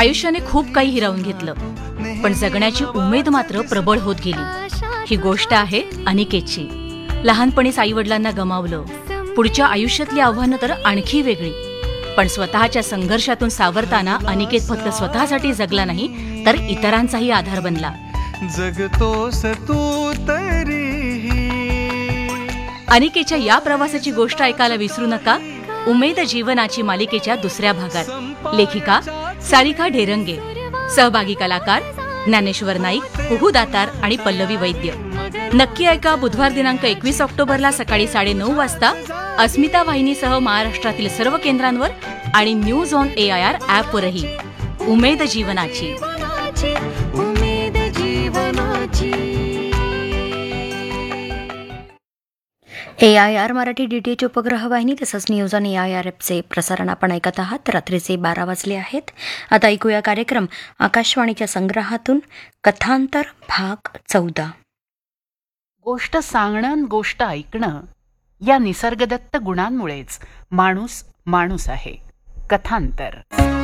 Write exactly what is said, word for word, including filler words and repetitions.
आयुष्याने खूप काही हिरावून घेतलं, पण जगण्याची उमेद मात्र प्रबळ होत गेली. ही गोष्ट आहे अनिकेतची. लहानपणीच आईवडिलांना गमावलं. पुढच्या आयुष्यातली आव्हानं तर आणखी वेगळी. पण स्वतःच्या संघर्षातून सावरताना अनिकेत फक्त स्वतःसाठी जगला नाही, तर इतरांचाही आधार बनला. जगतोस तू तरीही. अनिकेतच्या या प्रवासाची गोष्ट ऐकायला विसरू नका. उमेद जीवनाची मालिकेच्या दुसऱ्या भागात. लेखिका सारिका ढेरंगे, सहभागी कलाकार ज्ञानेश्वर नाईक, हुहू दातार आणि पल्लवी वैद्य. नक्की ऐका बुधवार दिनांक एकवीस ऑक्टोबरला सकाळी साडेनऊ वाजता अस्मिता वाहिनीसह महाराष्ट्रातील सर्व केंद्रांवर आणि news on A I R ॲपवरही. उमेद जीवनाची. उमेद जीवनाची. ए I R Marathi D T H उपग्रह वाहिनी तसंच news on A I R ॲपचे प्रसारण आपण ऐकत आहात. रात्रीचे बारा वाजले आहेत. आता ऐकूया कार्यक्रम आकाशवाणीच्या संग्रहातून कथांतर भाग चौदा. गोष्ट सांगणं आणि गोष्ट ऐकणं या निसर्गदत्त गुणांमुळेच माणूस माणूस आहे. कथांतर.